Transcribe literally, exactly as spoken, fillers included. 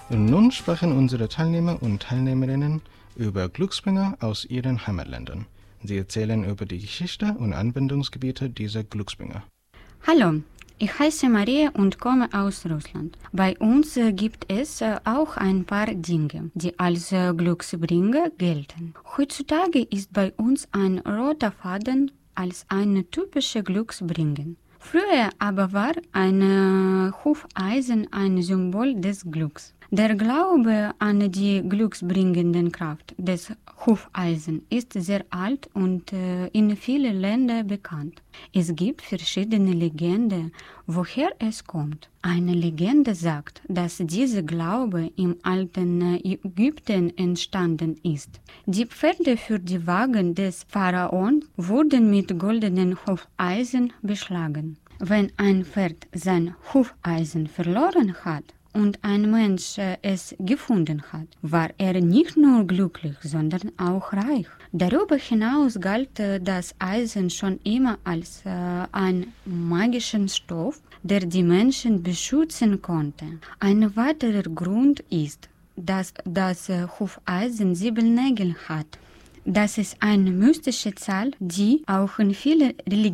Und nun sprechen unsere Teilnehmer und Teilnehmerinnen über Glücksbringer aus ihren Heimatländern. Sie erzählen über die Geschichte und Anwendungsgebiete dieser Glücksbringer. Hallo, ich heiße Maria und komme aus Russland. Bei uns äh, gibt es äh, auch ein paar Dinge, die als äh, Glücksbringer gelten. Heutzutage ist bei uns ein roter Faden als eine typische Glücksbringer. Früher aber war ein äh, Hufeisen ein Symbol des Glücks. Der Glaube an die glücksbringende Kraft des Hufeisen ist sehr alt und äh, in vielen Ländern bekannt. Es gibt verschiedene Legenden, woher es kommt. Eine Legende sagt, dass dieser Glaube im alten Ägypten entstanden ist. Die Pferde für die Wagen des Pharaon wurden mit goldenen Hufeisen beschlagen. Wenn ein Pferd sein Hufeisen verloren hat, und ein Mensch äh, es gefunden hat, war er nicht nur glücklich, sondern auch reich. Darüber hinaus galt äh, das Eisen schon immer als äh, ein magischen Stoff, der die Menschen beschützen konnte. Ein weiterer Grund ist, dass das äh, Hufeisen sieben Nägel hat. Das ist eine mystische Zahl, die auch in vielen Religionen